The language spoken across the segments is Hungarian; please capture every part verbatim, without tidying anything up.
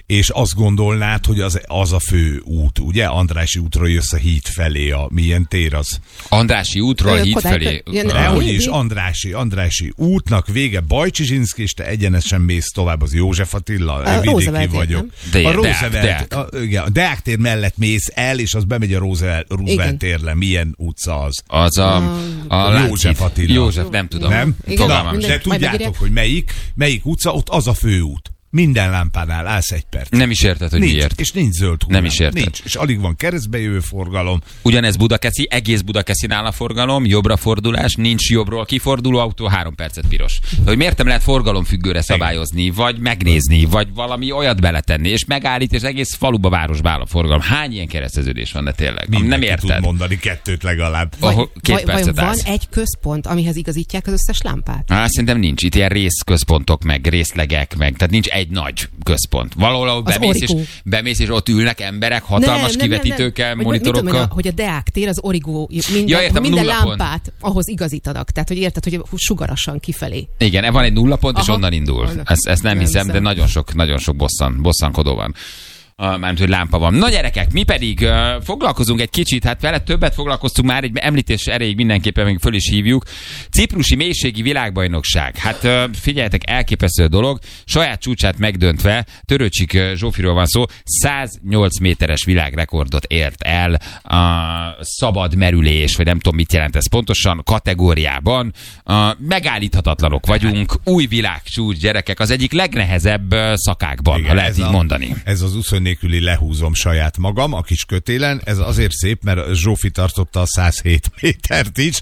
és azt gondolnád, hogy az, az a fő út, ugye? Andrássy útról jössz a híd felé, a milyen tér az? Andrássy útról a híd felé. Dehogy is, Andrássy, Andrássy útnak vége Bajcsizsinszky, és te egyenesen mész tovább az József Attila, a vidéki vagyok. De, a Roosevelt, a, igen, a Deák tér mellett mész el, és az bemegy a Roosevelt, Roosevelt térre. Milyen utca az? Az a, a, a József Attila. József, nem tudom. Nem? Na, de tudjátok, hogy melyik, melyik utca, ott az a főút. Minden lámpánál állsz egy perc. Nem is érted, hogy nincs, miért. És nincs zöld hullám. Nem is érted. Nincs, és alig van keresztbe jövő forgalom. Ugyanez Budakeszi, egész Budakeszin áll a forgalom, jobbra fordulás, nincs jobbról kiforduló autó, három percet piros. De hogy miért nem lehet forgalomfüggőre szabályozni, vagy megnézni, vagy valami olyat beletenni, és megállít, és egész faluba, városba áll a forgalom. Hány ilyen kereszteződés van, de tényleg? Mindenki nem érted. tud mondani kettőt legalább. Vagy, Ahol két vagy, percet van állsz. egy központ, amihez igazítják az összes lámpát? Á, szerintem nincs. Itt ilyen részközpontok, meg részlegek, meg. Tehát nincs egy nagy központ. Valahol bemész és, bemész, és ott ülnek emberek hatalmas nem, kivetítőkkel, nem, nem. monitorokkal. Mit tudom, hogy a Deák tér, az Origo, minden, ja, értem, minden lámpát pont. Ahhoz igazítanak. Tehát, hogy érted, hogy sugarasan kifelé. Igen, van egy nulla pont, és onnan indul. Ezt, ezt nem, nem hiszem, hiszem, de nagyon sok, nagyon sok bosszan, bosszankodó van. Uh, mármint, hogy lámpa van. Na gyerekek, mi pedig uh, foglalkozunk egy kicsit, hát vele többet foglalkoztunk már, egy említés erejéig mindenképpen még föl is hívjuk. Ciprusi mélységi világbajnokság. Hát uh, figyeljetek, elképesztő dolog, saját csúcsát megdöntve, Törőcsik uh, Zsófiról van szó, száznyolc méteres világrekordot ért el a uh, szabad merülés, vagy nem tudom mit jelent ez pontosan, kategóriában. Uh, megállíthatatlanok vagyunk, új világcsúcs, gyerekek, az egyik legnehezebb uh, szakákban, igen, ha lehet így a, mondani. Ez az úszó nélküli lehúzom saját magam a kis kötélen. Ez azért szép, mert Zsófi tartotta a száz hét métert is.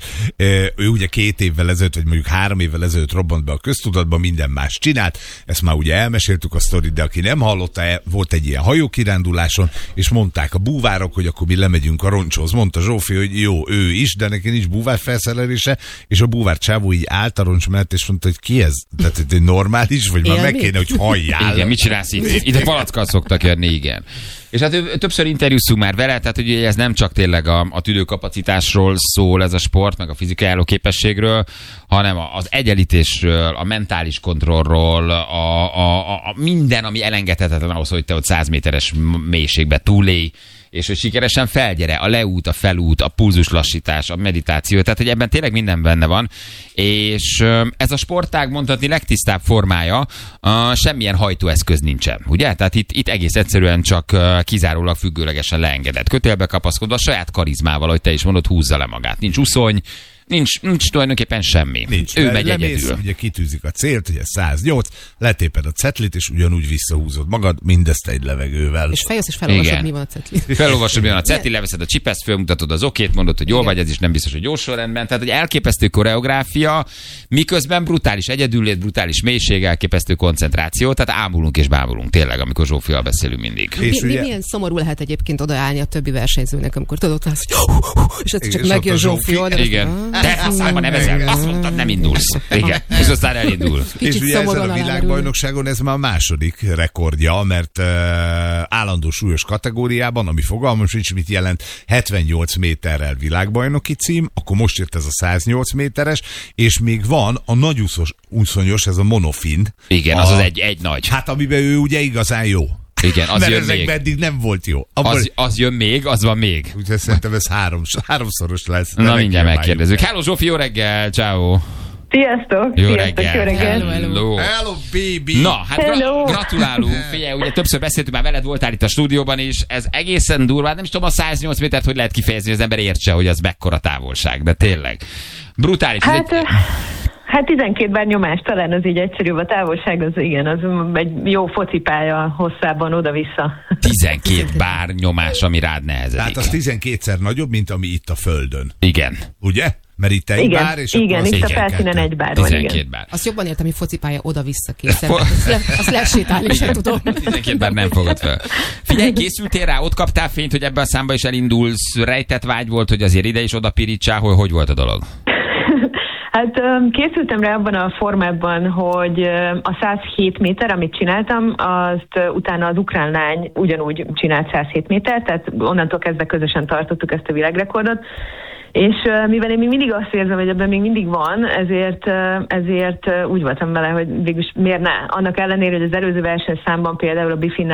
Ő ugye két évvel ezelőtt, vagy mondjuk három évvel ezelőtt robbant be a köztudatba, minden más csinált. Ezt már ugye elmeséltük a sztorit, de aki nem hallotta, volt egy ilyen hajókiránduláson, és mondták a búvárok, hogy akkor mi lemegyünk a roncsóhoz. Mondta Zsófi, hogy jó, ő is, de neki nincs búvár felszerelése, és a búvár csávó így állt a roncs mellett, és mondta, hogy ki ez? Tehát egy normális, vagy már meg kéne, hogy halljál. Igen, mit csinálsz itt? Ide palackkal szoktak jönni, igen. És hát többször interjúzunk már vele, tehát hogy ez nem csak tényleg a, a tüdőkapacitásról szól ez a sport, meg a fizikai állóképességről, hanem az egyenlítésről, a mentális kontrollról, a, a, a minden, ami elengedhetetlen ahhoz, hogy te ott száz méteres mélységbe túlélj, és hogy sikeresen felgyere, a leút, a felút, a pulzuslassítás, a meditáció, tehát hogy ebben tényleg minden benne van, és ez a sportág mondhatni legtisztább formája, semmilyen hajtóeszköz nincsen, ugye? Tehát itt, itt egész egyszerűen csak kizárólag függőlegesen leengedett kötélbe kapaszkodva, a saját karizmával, hogy te is mondod, húzza le magát. Nincs uszony, Nincs, nincs tulajdonképpen semmi. Nincs. Ő megy lemész, egyedül. Ugye kitűzik a célt, ugye száznyolc, letéped a cetlit, és ugyanúgy visszahúzod magad, mindezt egy levegővel. És feljössz, és felolvasod, mi van a cetli. Felolvasod, mi van a cetli, leveszed a csipeszt, fölmutatod az okét, mondod, hogy jól igen. vagy, ez is nem biztos, hogy jó sorrendben. Tehát, hogy elképesztő koreográfia, miközben brutális egyedüllét, brutális mélység, elképesztő koncentráció, tehát ámulunk és bámulunk tényleg, amikor Zsófival beszélünk mindig. Mi, mi, ugye... Milyen szomorú lehet egyébként odaállni a többi versenyzőnek, amikor tudod, hogy és ez csak megjön Zsófi. Igen. Te faszában nevezel, azt mondtad, nem indulsz. Igen, és aztán elindul. És ugye ezen a világbajnokságon ez már a második rekordja, mert uh, állandó súlyos kategóriában, ami fogalmam sincs, mit jelent, hetvennyolc méterrel világbajnoki cím, akkor most jött ez a száznyolc méteres, és még van a nagyúszós úszonyos, ez a monofin. Igen, a, az az egy, egy nagy. Hát amiben ő ugye igazán jó. Igen, az mert jön ezekben még. eddig nem volt jó. Abban... Az, az jön még, az van még. Úgyhogy szerintem ez három, háromszoros lesz. Na mindjárt megkérdezzük. Hello Zsófi, jó reggel, ciao. Sziasztok! Jó Sziasztok, reggel. Jó reggel. Hello, hello. Hello, baby! Na, hát hello. Gra- gratulálunk. Figyelj, ugye többször beszéltünk, már veled voltál itt a stúdióban is, ez egészen durva, nem is tudom a száznyolc métert, hogy lehet kifejezni, hogy az ember értse, hogy az mekkora távolság, de tényleg. Brutális. Hát, egy... hát tizenkét bár nyomás, talán az így egyszerűbb, a távolság az igen, az egy jó focipálya hosszában oda-vissza. tizenkét bár nyomás, ami rád nehezedik. Tehát az tizenkétszer nagyobb, mint ami itt a Földön. Igen. Ugye? Mert itt egy igen, bár, és igen, itt a felszínen egy bár van, tizenkét bár. Azt jobban értem, hogy focipálya oda-vissza kétszer. Azt, le, azt lesétálni sem tudom. tizenkét bár nem fogod fel. Figyelj, készültél rá, ott kaptál fényt, hogy ebben a számba is elindulsz, rejtett vágy volt, hogy azért ide is oda pirítsál, hogy hogy volt a dolog? Hát készültem rá abban a formában, hogy a száz hét méter, amit csináltam, azt utána az ukrán lány ugyanúgy csinált száz hét méter, tehát onnantól kezdve közösen tartottuk ezt a világrekordot. És mivel én még mindig azt érzem, hogy ebben még mindig van, ezért, ezért úgy voltam vele, hogy végülis miért ne. Annak ellenére, hogy az előző versenyszámban például a Bifinnál